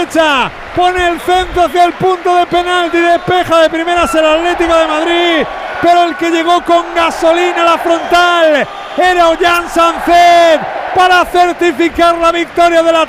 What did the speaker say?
derecha, pone el centro hacia el punto de penalti, despeja de primeras el Atlético de Madrid, pero el que llegó con gasolina a la frontal era Ollán Sánchez para certificar la victoria del Atlético.